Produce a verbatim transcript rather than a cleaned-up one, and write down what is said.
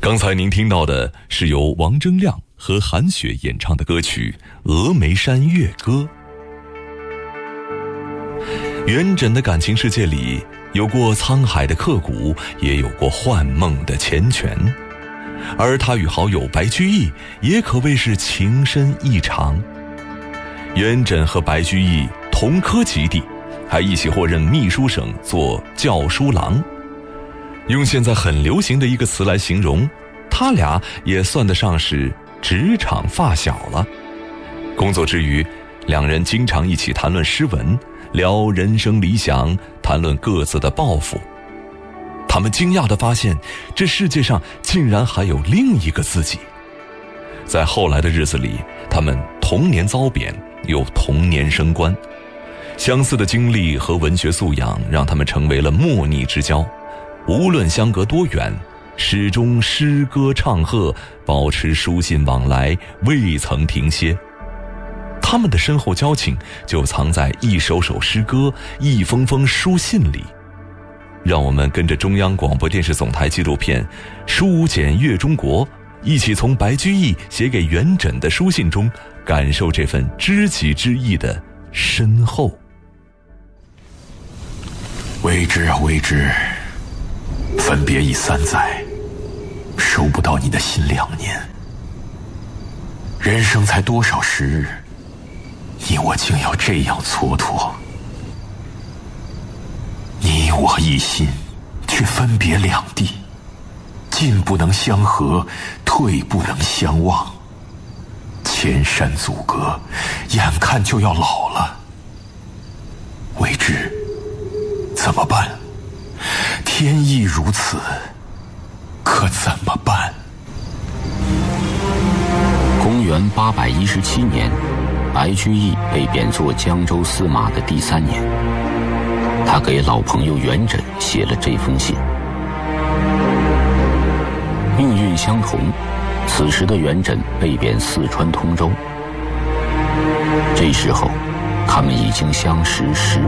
刚才您听到的是由王铮亮和韩雪演唱的歌曲《峨眉山月歌》。元稹的感情世界里，有过沧海的刻骨，也有过幻梦的缱绻。而他与好友白居易也可谓是情深意长。元稹和白居易同科及第，还一起获任秘书省做校书郎。用现在很流行的一个词来形容，他俩也算得上是职场发小了。工作之余，两人经常一起谈论诗文，聊人生理想，谈论各自的抱负。他们惊讶地发现，这世界上竟然还有另一个自己。在后来的日子里，他们同年遭贬，又同年升官。相似的经历和文学素养让他们成为了莫逆之交，无论相隔多远，始终诗歌唱和，保持书信往来，未曾停歇。他们的深厚交情就藏在一首首诗歌，一封封书信里。让我们跟着中央广播电视总台纪录片《书简阅中国》，一起从白居易写给元稹的书信中，感受这份知己之意的深厚。 微之啊微之，分别已三载，收不到你的心两年。人生才多少时日，你我竟要这样蹉跎。你我一心，却分别两地，进不能相合，退不能相忘。千山阻隔，眼看就要老了。未知怎么办？天意如此，可怎么办？ 公元八百一十七年，白居易被贬做江州司马的第三年，他给老朋友元稹写了这封信。命运相同，此时的元稹被贬四川通州。这时候，他们已经相识十